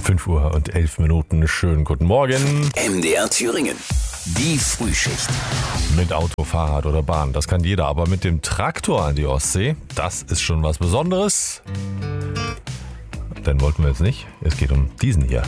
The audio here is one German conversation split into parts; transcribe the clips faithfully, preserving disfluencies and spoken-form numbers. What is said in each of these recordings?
fünf Uhr und elf Minuten. Schönen guten Morgen. M D R Thüringen. Die Frühschicht. Mit Auto, Fahrrad oder Bahn, das kann jeder. Aber mit dem Traktor an die Ostsee, das ist schon was Besonderes. Den wollten wir jetzt nicht. Es geht um diesen hier.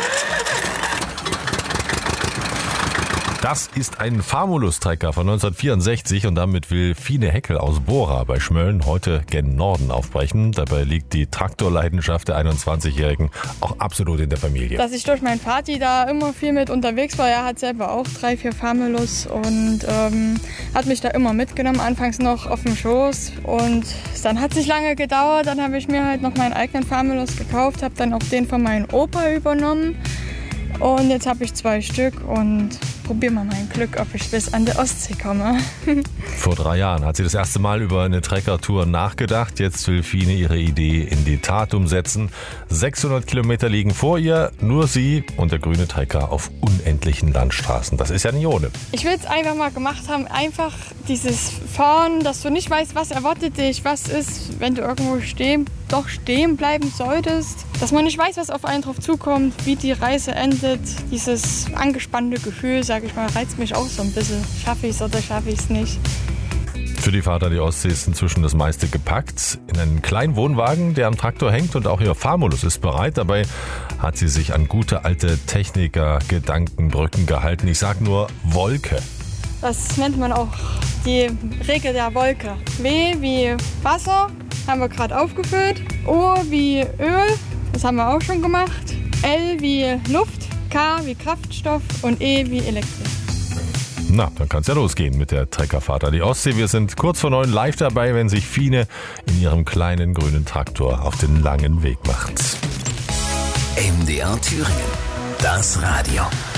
Das ist ein Famulus-Trecker von neunzehnhundertvierundsechzig und damit will Fine Heckel aus Bora bei Schmölln heute gen Norden aufbrechen. Dabei liegt die Traktorleidenschaft der einundzwanzigjährigen auch absolut in der Familie. Dass ich durch meinen Vati da immer viel mit unterwegs war. Er hat selber auch drei, vier Famulus und ähm, hat mich da immer mitgenommen, anfangs noch auf dem Schoß. Und dann hat es nicht lange gedauert, dann habe ich mir halt noch meinen eigenen Famulus gekauft, habe dann auch den von meinem Opa übernommen. Und jetzt habe ich zwei Stück und probiere mal mein Glück, ob ich bis an die Ostsee komme. Vor drei Jahren hat sie das erste Mal über eine Treckertour nachgedacht. Jetzt will Fine ihre Idee in die Tat umsetzen. sechshundert Kilometer liegen vor ihr, nur sie und der grüne Trecker auf unendlichen Landstraßen. Das ist ja nicht ohne. Ich will es einfach mal gemacht haben, einfach dieses Fahren, dass du nicht weißt, was erwartet dich, was ist, wenn du irgendwo stehen, doch stehen bleiben solltest. Dass man nicht weiß, was auf einen drauf zukommt, wie die Reise endet. Dieses angespannte Gefühl, sag ich mal, reizt mich auch so ein bisschen. Schaffe ich es oder schaffe ich es nicht? Für die Fahrt an die Ostsee ist inzwischen das meiste gepackt. In einen kleinen Wohnwagen, der am Traktor hängt, und auch ihr Famulus ist bereit. Dabei hat sie sich an gute alte Techniker-Gedankenbrücken gehalten. Ich sag nur Wolke. Das nennt man auch die Regel der Wolke. W wie Wasser, haben wir gerade aufgefüllt. O wie Öl, das haben wir auch schon gemacht. L wie Luft, K wie Kraftstoff und E wie Elektrik. Na, dann kann es ja losgehen mit der Treckerfahrt an die Ostsee. Wir sind kurz vor neun live dabei, wenn sich Fine in ihrem kleinen grünen Traktor auf den langen Weg macht. M D R Thüringen. Das Radio.